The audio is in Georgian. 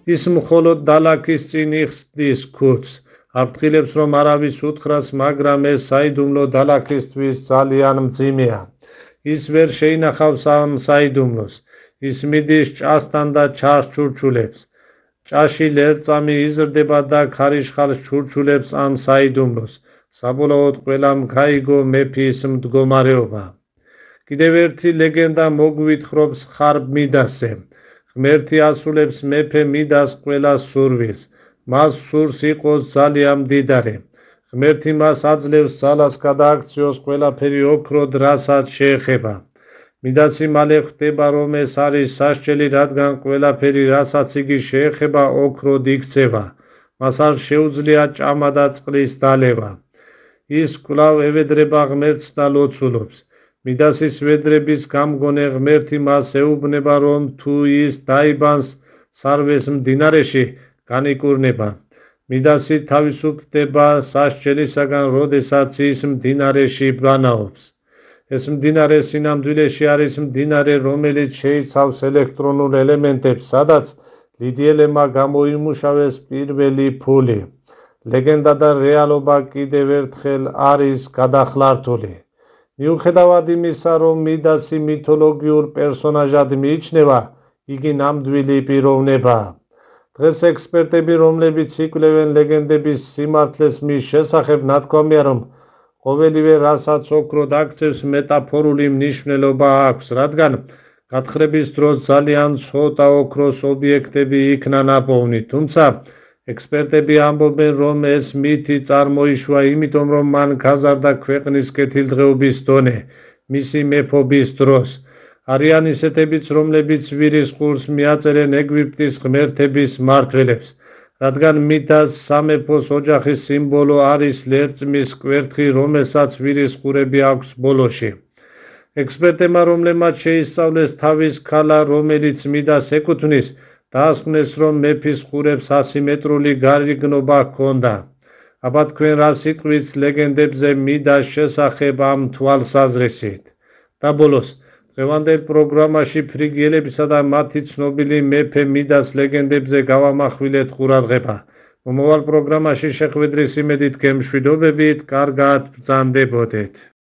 ის მხოლოდ დალაქის წინ იხსნის ქუდს, აფრთხილებს, რომ არავის უთხრას, მაგრამ ეს საიდუმლო დალაქისთვის ძალიან მძიმეა. ის ვერ შეინახავს ამ საიდუმლოს. ის მიდის ჭასთან და ჩარს ჩურჩულებს. ჭაში ლერწამი იზრდება და ქარიშხალს ჩურჩულებს ამ საიდუმლოს. საბოლოოდ ყველამ გაიგო მეფის მდგომარეობა. კიდევ ერთი ლეგენდა მოგვითხრობს ხარბ მიდასზე. ღმერთი ასრულებს მეფე მიდას ყველა სურვილს. მას სურს იყოს ძალიან მდიდარი. ღმერთი მას აძლევს ძალას გადააქციოს ყველაფერი ოქროდ, რასაც შეეხება. მიდასი მალე ხვდება, რომ ეს არის სასჯელი, რადგან ყველაფერი, რასაც იგი შეეხება, ოქროდ იქცევა. მას არ შეუძლია ჭამა და წყლის დალევა. ის კვლავ ევედრება ღმერთს და ლოცულობს. მიდასის ვედრების გამგონე ღმერთი მას ეუბნება, რომ თუ ის დაიბანს სარვეს მდინარეში, განიკურნება. მიდასი თავისუფლდება სასჯელისაგან, როდესაც ის მდინარეში ბანაობს. ეს მდინარე სინამდვილეში არის მდინარე, რომელიც შეიცავს ელექტრონულ ელემენტებს, სადაც ლიდიელებმა გამოიმუშავეს პირველი ფული. ლეგენდა და რეალობა კიდევ ერთხელ არის გადახლართული. მიუხედავად იმისა, რომ მიდასი მითოლოგიურ პერსონაჟად მიიჩნევა, იგი ნამდვილი პიროვნებაა. დღეს ექსპერტები, რომლებიც იკვლევენ ლეგენდების სიმართლეს მის შესახებ, ნათქვამია, რომ ყოველივე, რასაც ოქროდ აქცევს, მეტაფორული მნიშვნელობა აქვს, რადგან გათხრების დროს ძალიან ცოტა ოქროს ობიექტები იქნა ნაპოვნი. თუმცა ექსპერტები ამბობენ, რომ ეს მითი წარმოიშვა იმიტომ, რომ მან გაზარდა ქვეყნის კეთილდღეობის დონე მისი მეფობის დროს. არიან ისეთებიც, რომლებიც ვირის ყურს მიაწერენ ეგვიპტის ღმერთების მმართველებს, რადგან მიდას სამეფოს ოჯახის სიმბოლო არის ლერწმის კვერთხი, რომელსაც ვირის ყურები აქვს ბოლოში. ექსპერტებმა, რომლებმაც შეისწავლეს თავის ქალა, რომელიც მიდას ეკუთვნის, დაასკვნეს, რომ მეფის ყურებს ასიმეტრული გარიგნობა ჰქონდა. აბა თქვენ რა სიტყვით ლეგენდებზე მიდას შესახებ ამ თვალსაზრისით? და ბოლოს, დღევანდელ პროგრამაში ფრიგიელებისა და მათი ცნობილი მეფე მიდას ლეგენდებზე გავამახვილეთ ყურადღება. მომავალ პროგრამაში შეხვედრის იმედით გემშვიდობებით, კარგად ბრძანდებოდეთ.